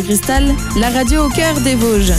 Cristal, la radio au cœur des Vosges.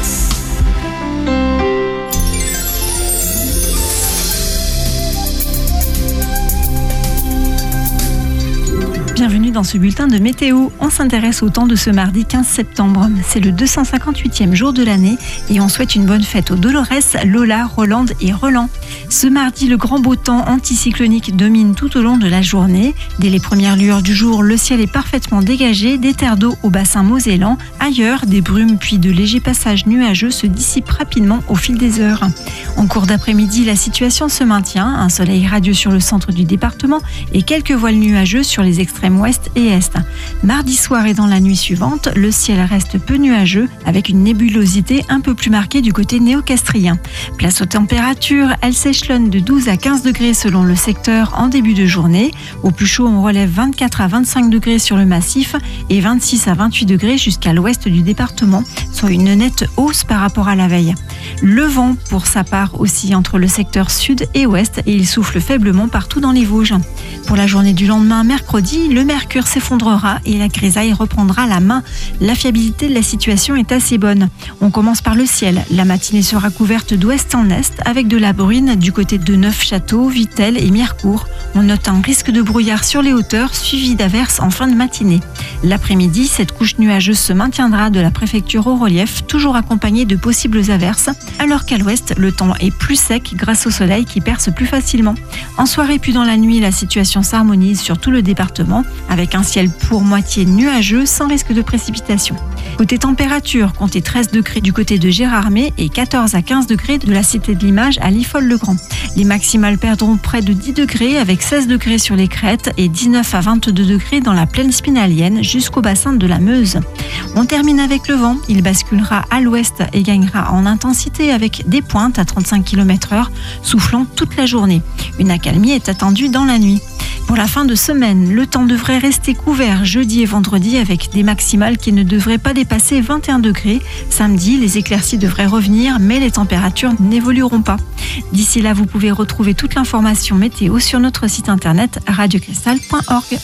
Bienvenue dans ce bulletin de météo. On s'intéresse au temps de ce mardi 15 septembre. C'est le 258e jour de l'année et on souhaite une bonne fête aux Dolores, Lola, Rolande et Roland. Ce mardi, le grand beau temps anticyclonique domine tout au long de la journée. Dès les premières lueurs du jour, le ciel est parfaitement dégagé, des terres d'eau au bassin mosellan. Ailleurs, des brumes puis de légers passages nuageux se dissipent rapidement au fil des heures. En cours d'après-midi, la situation se maintient. Un soleil radieux sur le centre du département et quelques voiles nuageux sur les extrêmes ouest et est. Mardi soir et dans la nuit suivante, le ciel reste peu nuageux avec une nébulosité un peu plus marquée du côté néo-castrien. Place aux températures, elles s'échelonnent de 12 à 15 degrés selon le secteur en début de journée. Au plus chaud, on relève 24 à 25 degrés sur le massif et 26 à 28 degrés jusqu'à l'ouest du département, soit une nette hausse par rapport à la veille. Le vent, pour sa part, oscille entre le secteur sud et ouest et il souffle faiblement partout dans les Vosges. Pour la journée du lendemain, mercredi, le mercure s'effondrera et la grisaille reprendra la main. La fiabilité de la situation est assez bonne. On commence par le ciel. La matinée sera couverte d'ouest en est avec de la bruine du côté de Neufchâteau, Vittel et Mirecourt. On note un risque de brouillard sur les hauteurs suivi d'averses en fin de matinée. L'après-midi, cette couche nuageuse se maintiendra de la préfecture au relief, toujours accompagnée de possibles averses, alors qu'à l'ouest, le temps est plus sec grâce au soleil qui perce plus facilement. En soirée puis dans la nuit, la situation s'harmonise sur tout le département, avec un ciel pour moitié nuageux sans risque de précipitation. Côté température, comptez 13 degrés du côté de Gérardmer et 14 à 15 degrés de la Cité de l'Image à Liffol-le-Grand. Les maximales perdront près de 10 degrés avec 16 degrés sur les crêtes et 19 à 22 degrés dans la plaine spinalienne jusqu'au bassin de la Meuse. On termine avec le vent. Il basculera à l'ouest et gagnera en intensité avec des pointes à 35 km/h, soufflant toute la journée. Une accalmie est attendue dans la nuit. Pour la fin de semaine, le temps devrait rester couvert jeudi et vendredi avec des maximales qui ne devraient pas dépasser 21 degrés. Samedi, les éclaircies devraient revenir, mais les températures n'évolueront pas. D'ici là, vous pouvez retrouver toute l'information météo sur notre site internet radiocristal.org.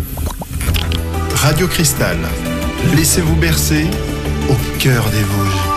Radio Cristal, laissez-vous bercer au cœur des Vosges.